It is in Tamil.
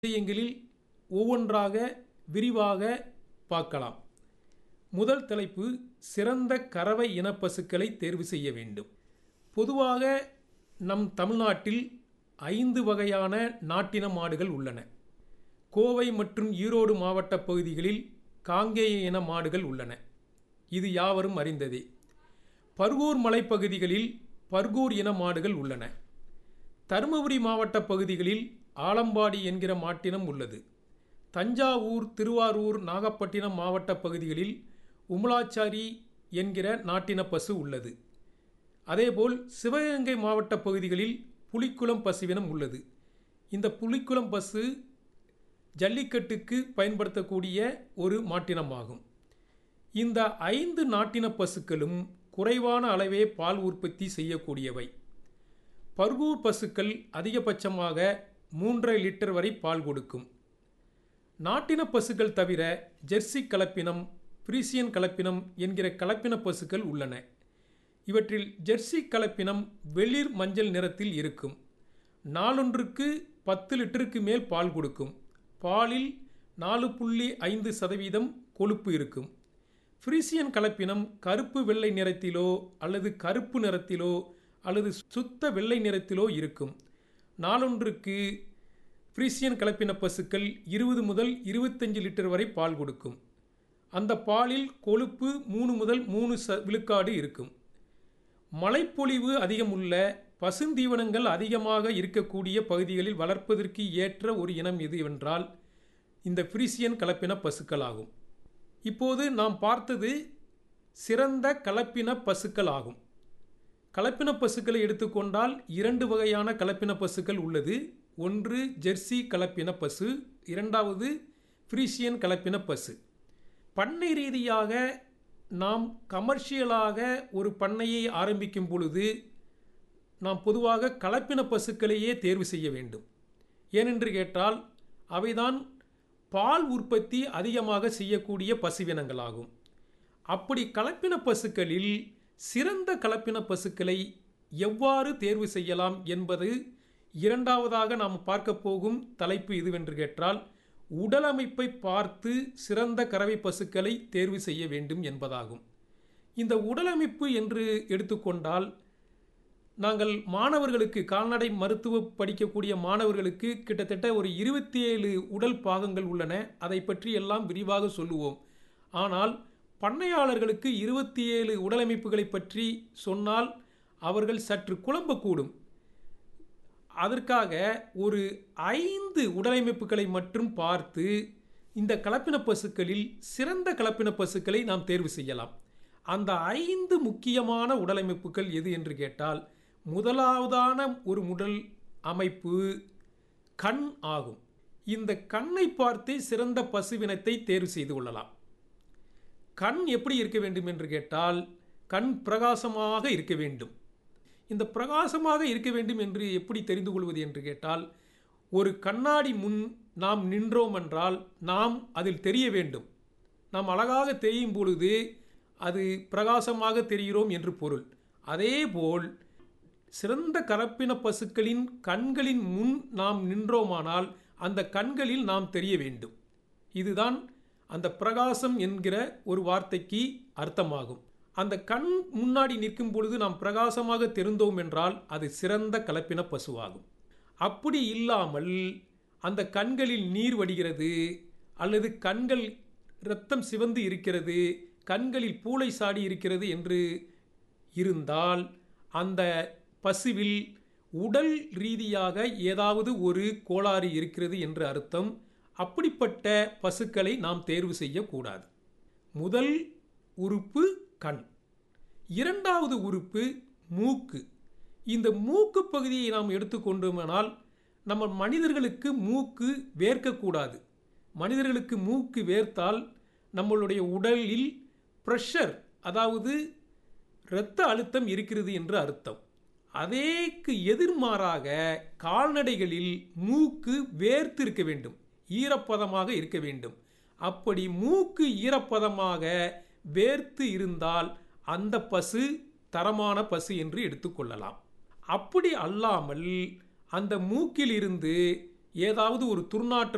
விஷயங்களில் ஒவ்வொன்றாக விரிவாக பார்க்கலாம். முதல் தலைப்பு, சிறந்த கறவை இன பசுக்களை தேர்வு செய்ய வேண்டும். பொதுவாக நம் தமிழ்நாட்டில் 5 வகையான நாட்டின மாடுகள் உள்ளன. கோவை மற்றும் ஈரோடு மாவட்ட பகுதிகளில் காங்கேய இன மாடுகள் உள்ளன. இது யாவரும் அறிந்ததே. பர்கூர் மலைப்பகுதிகளில் பர்கூர் இன மாடுகள் உள்ளன. தருமபுரி மாவட்ட பகுதிகளில் ஆலம்பாடி என்கிற மாட்டினம் உள்ளது. தஞ்சாவூர், திருவாரூர், நாகப்பட்டினம் மாவட்ட பகுதிகளில் உமலாச்சாரி என்கிற நாட்டின பசு உள்ளது. அதேபோல் சிவகங்கை மாவட்ட பகுதிகளில் புலிக்குளம் பசுவினம் உள்ளது. இந்த புலிக்குளம் பசு ஜல்லிக்கட்டுக்கு பயன்படுத்தக்கூடிய ஒரு மாட்டினமாகும். இந்த 5 நாட்டின பசுக்களும் குறைவான அளவே பால் உற்பத்தி செய்யக்கூடியவை. பர்கூர் பசுக்கள் அதிகபட்சமாக 3.5 லிட்டர் வரை பால் கொடுக்கும். நாட்டின பசுக்கள் தவிர ஜெர்சி கலப்பினம், பிரிசியன் கலப்பினம் என்கிற கலப்பின பசுக்கள் உள்ளன. இவற்றில் ஜெர்சி கலப்பினம் வெளிர் மஞ்சள் நிறத்தில் இருக்கும். நாளொன்றுக்கு 10 லிட்டருக்கு மேல் பால் கொடுக்கும். பாலில் 4.5% கொழுப்பு இருக்கும். பிரிசியன் கலப்பினம் கருப்பு வெள்ளை நிறத்திலோ அல்லது கருப்பு நிறத்திலோ அல்லது சுத்த வெள்ளை நிறத்திலோ இருக்கும். நாளொன்றுக்கு பிரிசியன் கலப்பின பசுக்கள் 20 முதல் 25 லிட்டர் வரை பால் கொடுக்கும். அந்த பாலில் கொழுப்பு 3 முதல் 3 விழுக்காடு இருக்கும். மழைப்பொழிவு அதிகமுள்ள பசுந்தீவனங்கள் அதிகமாக இருக்கக்கூடிய பகுதிகளில் வளர்ப்பதற்கு ஏற்ற ஒரு இனம் எது என்றால் இந்த பிரிசியன் கலப்பின பசுக்கள் ஆகும். இப்போது நாம் பார்த்தது சிறந்த கலப்பின பசுக்கள் ஆகும். கலப்பின பசுக்களை எடுத்துக்கொண்டால் 2 வகையான கலப்பின பசுக்கள் உள்ளது. ஒன்று ஜெர்சி கலப்பின பசு, இரண்டாவது பிரிசியன் கலப்பின பசு. பண்ணை ரீதியாக நாம் கமர்ஷியலாக ஒரு பண்ணையை ஆரம்பிக்கும் பொழுது நாம் பொதுவாக கலப்பின பசுக்களையே தேர்வு செய்ய வேண்டும். ஏனென்று கேட்டால் அவைதான் பால் உற்பத்தி அதிகமாக செய்யக்கூடிய பசுவினங்களாகும். அப்படி கலப்பின பசுக்களில் சிறந்த கலப்பின பசுக்களை எவ்வாறு தேர்வு செய்யலாம் என்பது இரண்டாவதாக நாம் பார்க்க போகும் தலைப்பு இதுவென்று கேட்டால், உடலமைப்பை பார்த்து சிறந்த கறவை பசுக்களை தேர்வு செய்ய வேண்டும் என்பதாகும். இந்த உடலமைப்பு என்று எடுத்துக்கொண்டால், நாங்கள் மாணவர்களுக்கு கால்நடை மருத்துவ படிக்கக்கூடிய மாணவர்களுக்கு கிட்டத்தட்ட ஒரு 27 உடல் பாகங்கள் உள்ளன. அதை பற்றி எல்லாம் விரிவாக சொல்லுவோம். ஆனால் பண்ணையாளர்களுக்கு 27 உடலமைப்புகளை பற்றி சொன்னால் அவர்கள் சற்று குழம்பக்கூடும். அதற்காக ஒரு 5 உடலமைப்புகளை மட்டும் பார்த்து இந்த கலப்பின பசுக்களில் சிறந்த கலப்பின பசுக்களை நாம் தேர்வு செய்யலாம். அந்த 5 முக்கியமான உடலமைப்புகள் எது என்று கேட்டால், முதலாவதான ஒரு உடல் அமைப்பு கண் ஆகும். இந்த கண்ணை பார்த்தே சிறந்த பசுவினத்தை தேர்வு செய்து கொள்ளலாம். கண் எப்படி இருக்க வேண்டும் என்று கேட்டால், கண் பிரகாசமாக இருக்க வேண்டும். இந்த பிரகாசமாக இருக்க வேண்டும் என்று எப்படி தெரிந்து கொள்வது என்று கேட்டால், ஒரு கண்ணாடி முன் நாம் நின்றோம் என்றால் நாம் அதில் தெரிய வேண்டும். நாம் அழகாக தெரியும் பொழுது அது பிரகாசமாக தெரிகிறோம் என்று பொருள். அதேபோல் சிறந்த கலப்பின பசுக்களின் கண்களின் முன் நாம் நின்றோமானால் அந்த கண்களில் நாம் தெரிய வேண்டும். இதுதான் அந்த பிரகாசம் என்கிற ஒரு வார்த்தைக்கு அர்த்தமாகும். அந்த கண் முன்னாடி நிற்கும் பொழுது நாம் பிரகாசமாக தெரிந்தோம் என்றால் அது சிறந்த கலப்பின பசுவாகும். அப்படி இல்லாமல் அந்த கண்களில் நீர் வடிகிறது அல்லது கண்கள் இரத்தம் சிவந்து இருக்கிறது, கண்களில் பூளை சாடி இருக்கிறது என்று இருந்தால் அந்த பசுவில் உடல் ரீதியாக ஏதாவது ஒரு கோளாறு இருக்கிறது என்று அர்த்தம். அப்படிப்பட்ட பசுக்களை நாம் தேர்வு செய்யக்கூடாது. முதல் உறுப்பு கண். இரண்டாவது உறுப்பு மூக்கு. இந்த மூக்கு பகுதியை நாம் எடுத்துக்கொண்டோமானால் நம்ம மனிதர்களுக்கு மூக்கு வேர்க்கக்கூடாது. மனிதர்களுக்கு மூக்கு வேர்த்தால் நம்மளுடைய உடலில் பிரஷர், அதாவது இரத்த அழுத்தம் இருக்கிறது என்று அர்த்தம். அதேக்கு எதிர்மாறாக கால்நடைகளில் மூக்கு வேர்த்து இருக்க வேண்டும், ஈரப்பதமாக இருக்க வேண்டும். அப்படி மூக்கு ஈரப்பதமாக வேர்த்து இருந்தால் அந்த பசு தரமான பசு என்று எடுத்துக்கொள்ளலாம். அப்படி அல்லாமல் அந்த மூக்கில் இருந்து ஏதாவது ஒரு துர்நாற்றம்